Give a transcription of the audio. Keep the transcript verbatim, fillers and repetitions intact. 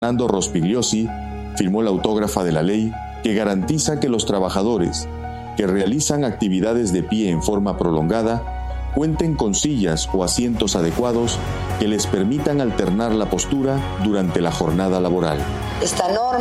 Fernando Rospigliosi firmó la autógrafa de la ley que garantiza que los trabajadores que realizan actividades de pie en forma prolongada cuenten con sillas o asientos adecuados que les permitan alternar la postura durante la jornada laboral. Esta norma